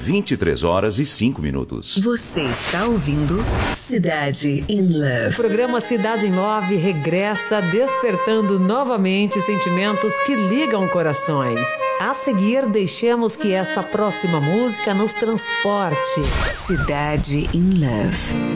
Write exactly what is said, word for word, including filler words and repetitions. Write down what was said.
vinte e três horas e cinco minutos. Você está ouvindo Cidade in Love. O programa Cidade in Love regressa despertando novamente sentimentos que ligam corações. A seguir, deixemos que esta próxima música nos transporte. Cidade in Love.